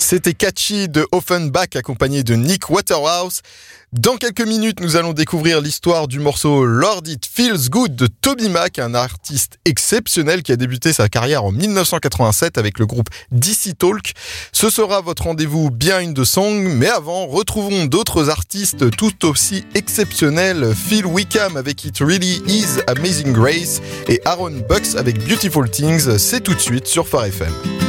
C'était Catchy de Offenbach accompagné de Nick Waterhouse. Dans quelques minutes, nous allons découvrir l'histoire du morceau Lord It Feels Good de TobyMac, un artiste exceptionnel qui a débuté sa carrière en 1987 avec le groupe DC Talk. Ce sera votre rendez-vous Behind the Song, mais avant, retrouvons d'autres artistes tout aussi exceptionnels. Phil Wickham avec It Really Is Amazing Grace et Aaron Bucks avec Beautiful Things. C'est tout de suite sur Phare FM.